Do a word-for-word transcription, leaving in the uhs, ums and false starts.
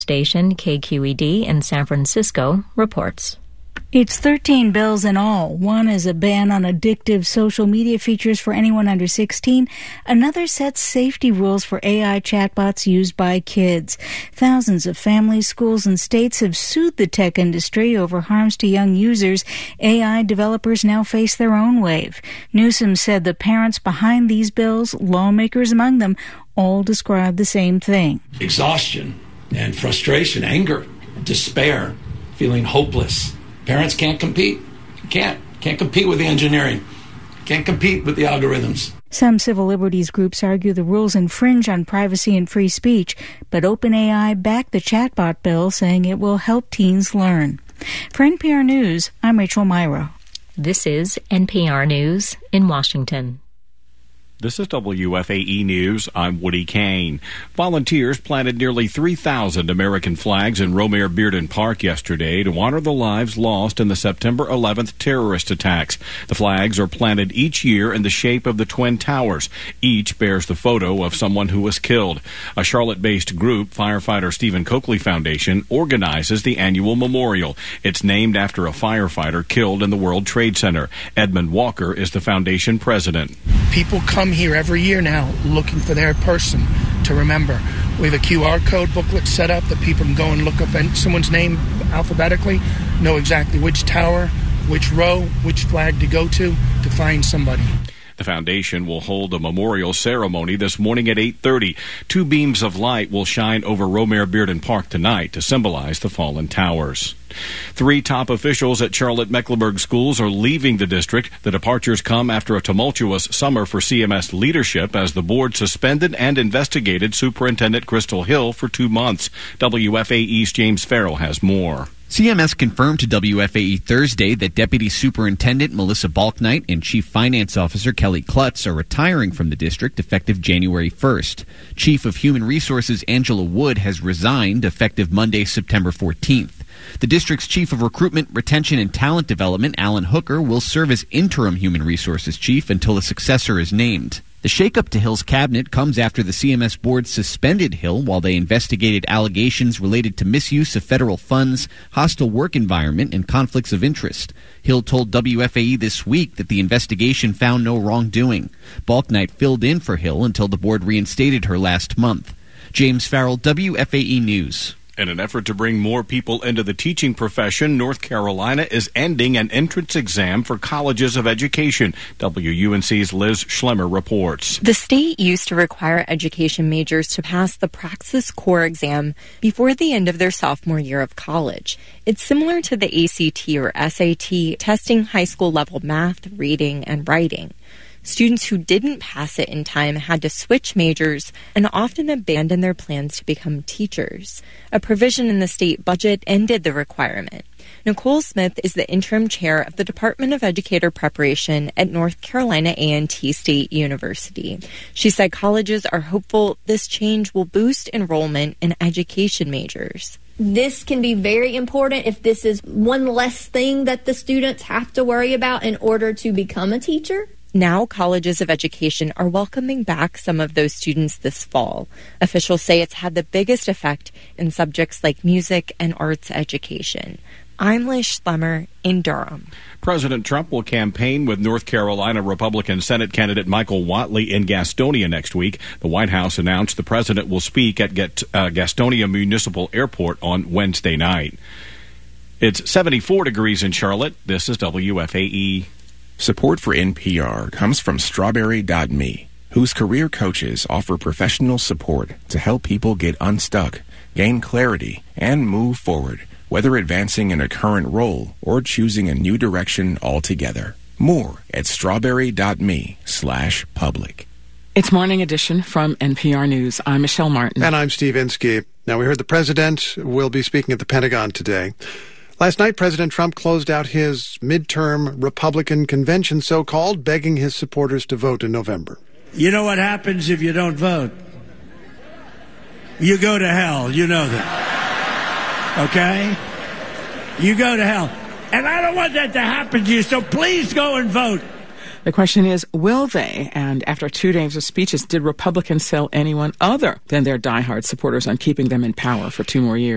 station K Q E D in San Francisco reports. It's thirteen bills in all. One is a ban on addictive social media features for anyone under sixteen. Another sets safety rules for A I chatbots used by kids. Thousands of families, schools, and states have sued the tech industry over harms to young users. A I developers now face their own wave. Newsom said the parents behind these bills, lawmakers among them, all describe the same thing. Exhaustion and frustration, anger, despair, feeling hopeless. Parents can't compete. Can't. Can't compete with the engineering. Can't compete with the algorithms. Some civil liberties groups argue the rules infringe on privacy and free speech, but OpenAI backed the chatbot bill, saying it will help teens learn. For N P R News, I'm Rachel Myrow. This is N P R News in Washington. This is W F A E News. I'm Woody Kane. Volunteers planted nearly three thousand American flags in Romare Bearden Park yesterday to honor the lives lost in the September eleventh terrorist attacks. The flags are planted each year in the shape of the Twin Towers. Each bears the photo of someone who was killed. A Charlotte-based group, Firefighter Stephen Coakley Foundation, organizes the annual memorial. It's named after a firefighter killed in the World Trade Center. Edmund Walker is the foundation president. People come here every year now looking for their person to remember. We have a Q R code booklet set up that people can go and look up someone's name alphabetically, know exactly which tower, which row, which flag to go to to find somebody. The foundation will hold a memorial ceremony this morning at eight thirty. Two beams of light will shine over Romare Bearden Park tonight to symbolize the fallen towers. Three top officials at Charlotte-Mecklenburg schools are leaving the district. The departures come after a tumultuous summer for C M S leadership as the board suspended and investigated Superintendent Crystal Hill for two months. W F A E's James Farrell has more. C M S confirmed to W F A E Thursday that Deputy Superintendent Melissa Balknight and Chief Finance Officer Kelly Klutz are retiring from the district effective January first. Chief of Human Resources Angela Wood has resigned effective Monday, September fourteenth. The district's Chief of Recruitment, Retention, and Talent Development, Alan Hooker, will serve as interim Human Resources Chief until a successor is named. The shakeup to Hill's cabinet comes after the C M S board suspended Hill while they investigated allegations related to misuse of federal funds, hostile work environment, and conflicts of interest. Hill told W F A E this week that the investigation found no wrongdoing. Balknight filled in for Hill until the board reinstated her last month. James Farrell, W F A E News. In an effort to bring more people into the teaching profession, North Carolina is ending an entrance exam for colleges of education. W U N C's Liz Schlemmer reports. The state used to require education majors to pass the Praxis Core exam before the end of their sophomore year of college. It's similar to the A C T or S A T, testing high school level math, reading, and writing. Students who didn't pass it in time had to switch majors and often abandon their plans to become teachers. A provision in the state budget ended the requirement. Nicole Smith is the interim chair of the Department of Educator Preparation at North Carolina A and T State University. She said colleges are hopeful this change will boost enrollment in education majors. This can be very important if this is one less thing that the students have to worry about in order to become a teacher. Now, colleges of education are welcoming back some of those students this fall. Officials say it's had the biggest effect in subjects like music and arts education. I'm Liz Schlemmer in Durham. President Trump will campaign with North Carolina Republican Senate candidate Michael Whatley in Gastonia next week. The White House announced the president will speak at Get, uh, Gastonia Municipal Airport on Wednesday night. It's seventy-four degrees in Charlotte. This is W F A E. Support for N P R comes from Strawberry dot me, whose career coaches offer professional support to help people get unstuck, gain clarity, and move forward, whether advancing in a current role or choosing a new direction altogether. More at strawberry dot me slash public. It's Morning Edition from N P R News. I'm Michelle Martin. And I'm Steve Inskeep. Now, we heard the president will be speaking at the Pentagon today. Last night, President Trump closed out his midterm Republican convention, so-called, begging his supporters to vote in November. You know what happens if you don't vote? You go to hell. You know that. Okay? You go to hell. And I don't want that to happen to you, so please go and vote. The question is, will they? And after two days of speeches, did Republicans sell anyone other than their diehard supporters on keeping them in power for two more years?